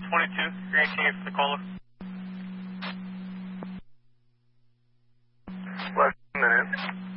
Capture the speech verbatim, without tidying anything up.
twenty-two, you're eighteen for the caller. Less than a minute.